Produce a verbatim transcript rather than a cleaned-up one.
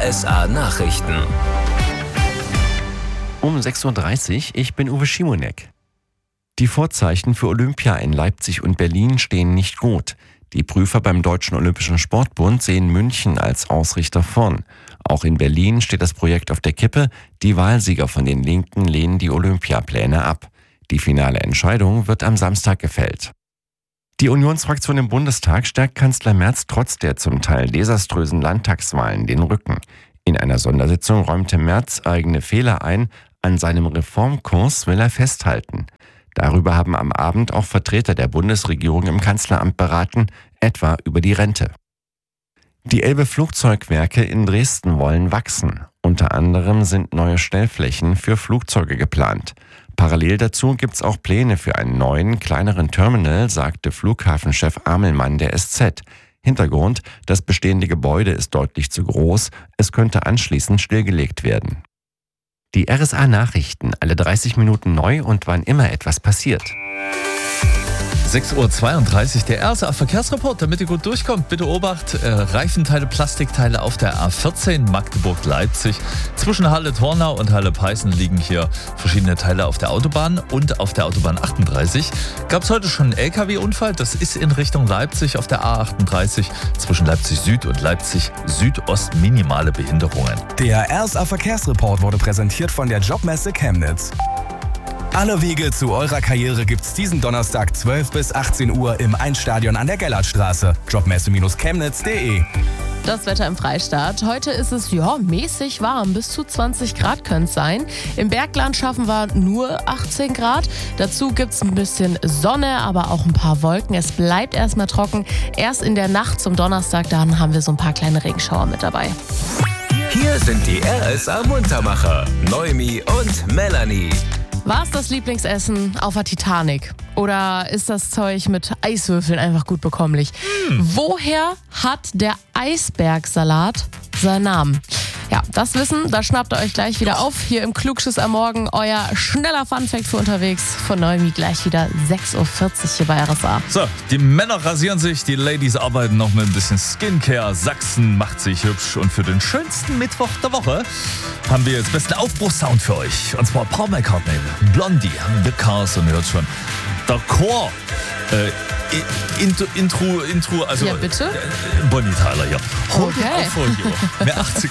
R S A Nachrichten. Um sechs Uhr dreißig, ich bin Uwe Schimonek. Die Vorzeichen für Olympia in Leipzig und Berlin stehen nicht gut. Die Prüfer beim Deutschen Olympischen Sportbund sehen München als Ausrichter vorn. Auch in Berlin steht das Projekt auf der Kippe. Die Wahlsieger von den Linken lehnen die Olympiapläne ab. Die finale Entscheidung wird am Samstag gefällt. Die Unionsfraktion im Bundestag stärkt Kanzler Merz trotz der zum Teil desaströsen Landtagswahlen den Rücken. In einer Sondersitzung räumte Merz eigene Fehler ein. An seinem Reformkurs will er festhalten. Darüber haben am Abend auch Vertreter der Bundesregierung im Kanzleramt beraten, etwa über die Rente. Die Elbe Flugzeugwerke in Dresden wollen wachsen. Unter anderem sind neue Stellflächen für Flugzeuge geplant. Parallel dazu gibt es auch Pläne für einen neuen, kleineren Terminal, sagte Flughafenchef Amelmann der S Z. Hintergrund: Das bestehende Gebäude ist deutlich zu groß. Es könnte anschließend stillgelegt werden. Die R S A-Nachrichten, alle dreißig Minuten neu und wann immer etwas passiert. sechs Uhr zweiunddreißig, der R S A-Verkehrsreport, damit ihr gut durchkommt. Bitte Obacht, äh, Reifenteile, Plastikteile auf der A vierzehn Magdeburg-Leipzig. Zwischen Halle-Tornau und Halle-Peißen liegen hier verschiedene Teile auf der Autobahn und auf der Autobahn achtunddreißig. Gab es heute schon einen L K W-Unfall? Das ist in Richtung Leipzig auf der A achtunddreißig. Zwischen Leipzig-Süd und Leipzig-Südost minimale Behinderungen. Der R S A-Verkehrsreport wurde präsentiert von der Jobmesse Chemnitz. Alle Wege zu eurer Karriere gibt's diesen Donnerstag zwölf bis achtzehn Uhr im Einstadion an der Gellertstraße. Jobmesse Chemnitz punkt de. Das Wetter im Freistaat. Heute ist es ja mäßig warm, bis zu zwanzig Grad können es sein. Im Bergland schaffen wir nur achtzehn Grad. Dazu gibt es ein bisschen Sonne, aber auch ein paar Wolken. Es bleibt erstmal trocken. Erst in der Nacht zum Donnerstag, dann haben wir so ein paar kleine Regenschauer mit dabei. Hier sind die R S A Muntermacher, Noemi und Melanie. War es das Lieblingsessen auf der Titanic? Oder ist das Zeug mit Eiswürfeln einfach gut bekommlich? Hm. Woher hat der Eisbergsalat seinen Namen? Ja, das Wissen, das schnappt ihr euch gleich wieder auf. Hier im Klugschiss am Morgen, euer schneller Funfact für unterwegs. Von Noemi gleich wieder sechs Uhr vierzig hier bei R S A. So, die Männer rasieren sich, die Ladies arbeiten noch mit ein bisschen Skincare. Sachsen macht sich hübsch. Und für den schönsten Mittwoch der Woche haben wir jetzt besten Aufbruchssound für euch. Und zwar Paul McCartney, Blondie, The Cars. Und ihr hört schon, der Chor. Äh, Intro, Intro, Intro, also ja, bitte? Äh, Bonnie Tyler hier. Okay. Mehr achtzig